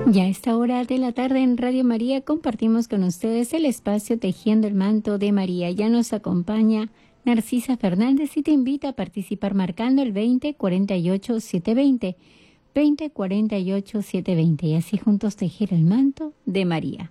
Ya a esta hora de la tarde en Radio María compartimos con ustedes el espacio Tejiendo el Manto de María. Ya nos acompaña Narcisa Fernández y te invita a participar marcando el 2048-720, 2048-720 y así juntos tejer el manto de María.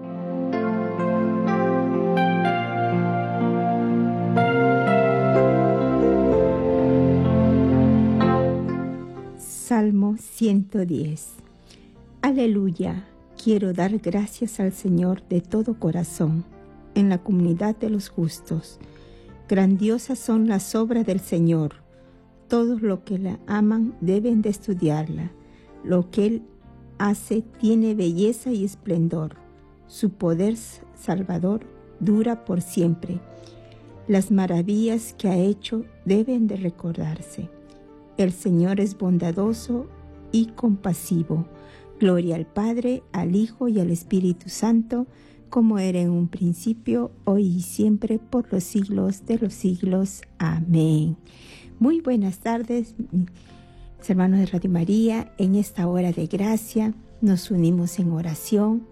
Salmo 110. Aleluya, quiero dar gracias al Señor de todo corazón, en la comunidad de los justos. Grandiosas son las obras del Señor. Todos los que la aman deben de estudiarla. Lo que Él hace tiene belleza y esplendor. Su poder salvador dura por siempre. Las maravillas que ha hecho deben de recordarse. El Señor es bondadoso y compasivo. Gloria al Padre, al Hijo y al Espíritu Santo, como era en un principio, hoy y siempre, por los siglos de los siglos. Amén. Muy buenas tardes, mis hermanos de Radio María. En esta hora de gracia nos unimos en oración.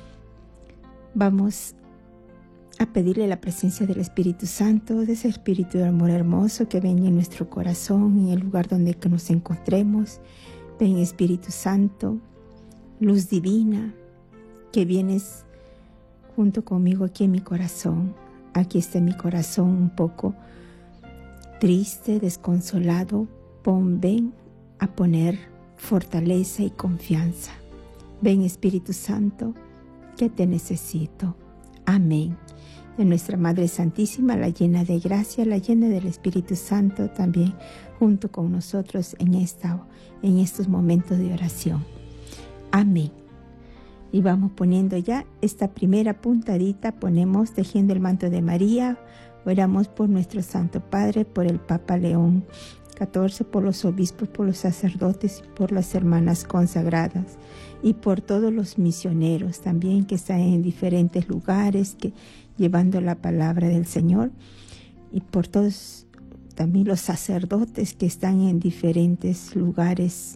Vamos a pedirle la presencia del Espíritu Santo, de ese Espíritu de amor hermoso que venga en nuestro corazón, en el lugar donde nos encontremos. Ven, Espíritu Santo, luz divina, que vienes junto conmigo aquí en mi corazón. Aquí está mi corazón un poco triste, desconsolado. Ven a poner fortaleza y confianza. Ven, Espíritu Santo, que te necesito. Amén. De nuestra Madre Santísima, la llena de gracia, la llena del Espíritu Santo, también junto con nosotros en estos momentos de oración. Amén. Y vamos poniendo ya esta primera puntadita, ponemos tejiendo el manto de María. Oramos por nuestro Santo Padre, por el Papa León XIV, por los obispos, por los sacerdotes y por las hermanas consagradas. Y por todos los misioneros también que están en diferentes lugares, llevando la palabra del Señor. Y por todos también los sacerdotes que están en diferentes lugares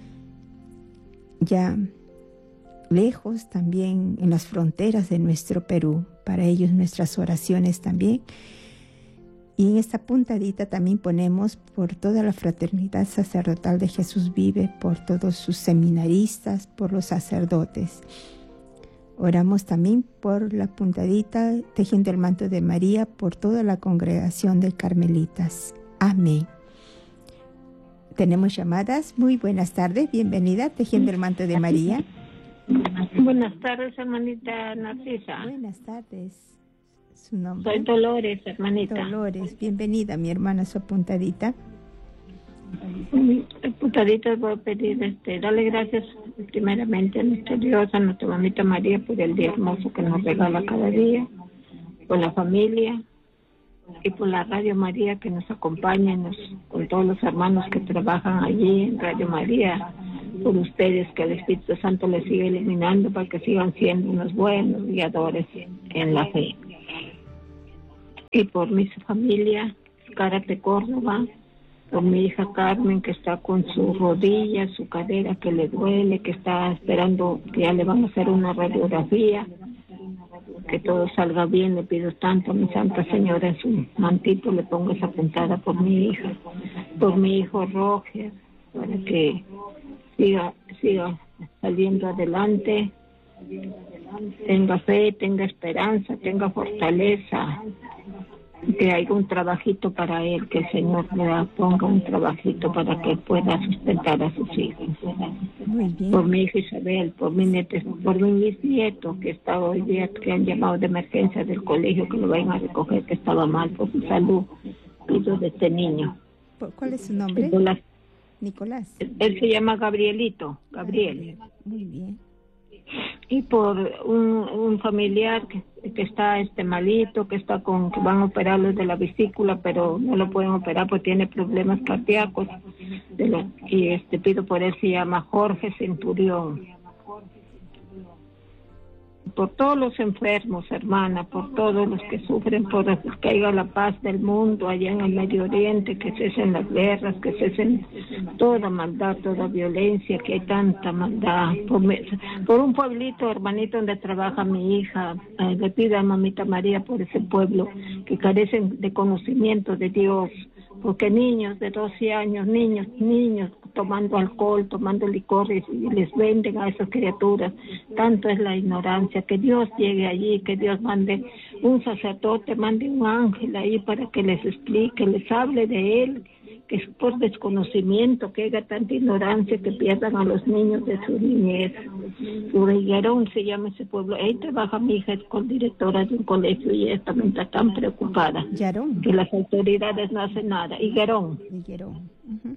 ya lejos, también en las fronteras de nuestro Perú. Para ellos nuestras oraciones también. Y en esta puntadita también ponemos por toda la fraternidad sacerdotal de Jesús Vive, por todos sus seminaristas, por los sacerdotes. Oramos también por la puntadita tejiendo el manto de María, por toda la congregación de carmelitas. Amén. Tenemos llamadas. Muy buenas tardes. Bienvenida, tejiendo el manto de María. Buenas tardes, hermanita Narcisa. Buenas tardes. ¿Su nombre? Soy Dolores, hermanita. Dolores, bienvenida, mi hermana, su puntadita. Puntadita voy a pedir, darle gracias primeramente a nuestro Dios, a nuestra mamita María, por el día hermoso que nos regala cada día, por la familia y por la Radio María que nos acompaña, con todos los hermanos que trabajan allí en Radio María, por ustedes, que el Espíritu Santo les siga iluminando para que sigan siendo unos buenos guiadores en la fe. Y por mi familia, Cárate Córdoba, por mi hija Carmen, que está con su rodilla, su cadera que le duele, que está esperando que ya le van a hacer una radiografía, que todo salga bien. Le pido tanto a mi Santa Señora en su mantito, le pongo esa puntada por mi hija, por mi hijo Roger, para que siga saliendo adelante, tenga fe, tenga esperanza, tenga fortaleza, que haya un trabajito para él, que el Señor le ponga un trabajito para que pueda sustentar a sus hijos. Muy bien. Por mi hija Isabel, por mi bisnieto, que está hoy día, que han llamado de emergencia del colegio, que lo vayan a recoger, que estaba mal por su salud. Pido de este niño. ¿Cuál es su nombre? Nicolás. Él se llama Gabrielito, Gabriel. Muy bien. Y por un familiar que está malito, que van a operarlo de la vesícula, pero no lo pueden operar porque tiene problemas cardíacos. Pido por él, se llama Jorge Centurión. por todos los enfermos, hermana, por todos los que sufren, por que haya la paz del mundo allá en el Medio Oriente, que cesen las guerras, que cesen toda maldad, toda violencia, que hay tanta maldad. Por un pueblito, hermanito, donde trabaja mi hija, le pido a Mamita María por ese pueblo que carecen de conocimiento de Dios, porque niños de 12 años, niños tomando alcohol, tomando licores y les venden a esas criaturas. Tanto es la ignorancia, que Dios llegue allí, que Dios mande un sacerdote, mande un ángel ahí para que les explique, les hable de Él, que es por desconocimiento, que haya tanta ignorancia que pierdan a los niños de su niñez. Higuerón se llama ese pueblo. Ahí trabaja mi hija con directora de un colegio y ella también está tan preocupada. Yarón. Que las autoridades no hacen nada. Higuerón. Uh-huh.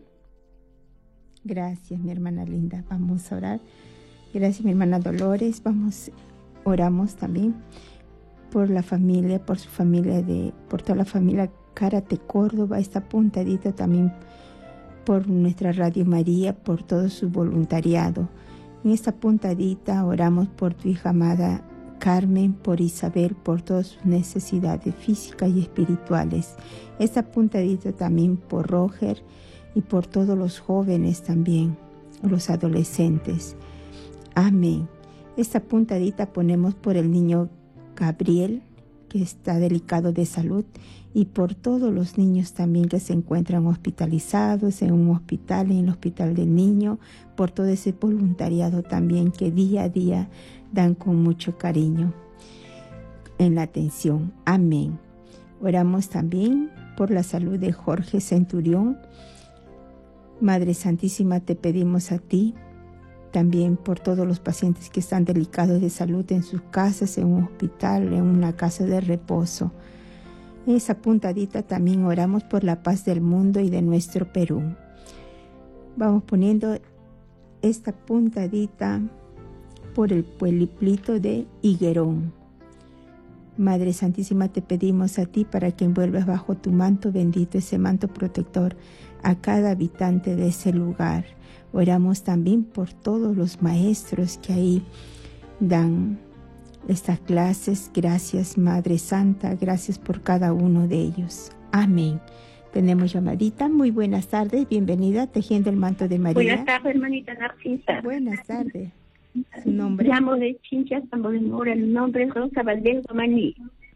Gracias, mi hermana linda. Vamos a orar. Gracias, mi hermana Dolores. Oramos también por la familia, por su familia, por toda la familia Cárate Córdoba, esta puntadita también por nuestra Radio María, por todo su voluntariado. En esta puntadita oramos por tu hija amada Carmen, por Isabel, por todas sus necesidades físicas y espirituales. Esta puntadita también por Roger y por todos los jóvenes también, los adolescentes. Amén. Esta puntadita ponemos por el niño Gabriel, que está delicado de salud, y por todos los niños también que se encuentran hospitalizados en un hospital, en el hospital del niño, por todo ese voluntariado también que día a día dan con mucho cariño en la atención. Amén. Oramos también por la salud de Jorge Centurión. Madre Santísima, te pedimos a ti, también por todos los pacientes que están delicados de salud en sus casas, en un hospital, en una casa de reposo. En esa puntadita también oramos por la paz del mundo y de nuestro Perú. Vamos poniendo esta puntadita por el pueblito de Higuerón. Madre Santísima, te pedimos a ti para que envuelvas bajo tu manto bendito, ese manto protector, a cada habitante de ese lugar. Oramos también por todos los maestros que ahí dan estas clases. Gracias, Madre Santa, gracias por cada uno de ellos. Amén. Tenemos llamadita. Muy buenas tardes, bienvenida, Tejiendo el Manto de María. Buenas tardes, hermanita Narcisa. Buenas tardes. ¿Su nombre? Llamo de Chinchas, Tambo de Mora. El nombre es Rosa Valdés Romaní.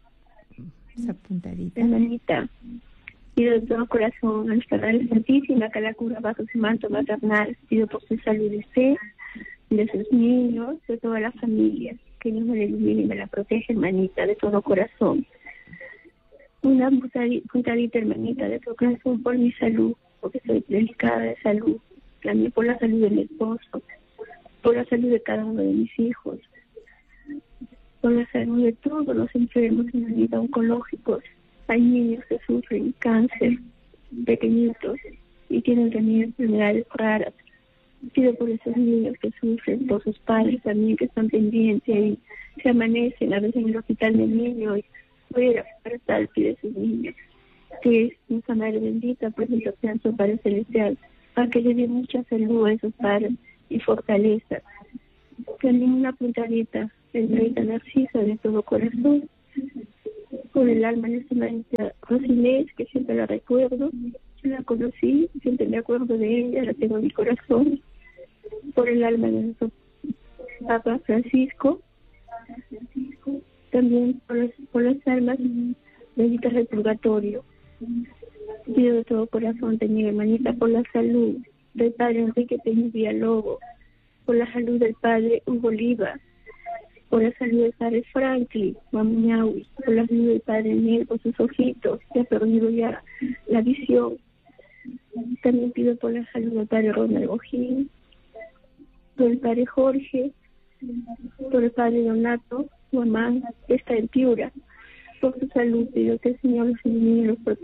Esa puntadita. Hermanita, pido de todo corazón a nuestra Madre Santísima que la cura bajo su manto maternal. Pido por su salud de fe, de sus niños, de toda la familia. Que Dios me la ilumine y me la protege, hermanita, de todo corazón. Una puntadita, hermanita, de todo corazón por mi salud, porque soy delicada de salud. También por la salud de mi esposo, por la salud de cada uno de mis hijos, por la salud de todos los enfermos, hermanita, oncológicos. Hay niños que sufren cáncer, pequeñitos, y tienen también enfermedades raras. Pido por esos niños que sufren, por sus padres también que están pendientes y se amanecen a veces en el hospital del niño y fuera para estar al pie de sus niños. Que es nuestra Madre bendita, por ejemplo, sea su Padre Celestial, para que le dé mucha salud a esos padres y fortaleza. También una puntadita, hermanita Narcisa, de todo corazón, por el alma de nuestra Madre Rosinés, que siempre la recuerdo. Yo la conocí, siempre me acuerdo de ella, la tengo en mi corazón. Por el alma de nuestro Papa Francisco, también por las almas benditas del purgatorio. Pido de todo corazón, también, hermanita, por la salud del Padre Enrique Peña Villalobos, por la salud del Padre Hugo Oliva, por la salud del Padre Franklin Mamuñahui, por la salud del Padre Miel, por sus ojitos, que ha perdido ya la visión. También pido por la salud del Padre Ronald Bojín, por el Padre Jorge, por el Padre Donato, mamá, que está en Piura. Por su salud pido que el Señor los ilumine y los proteja.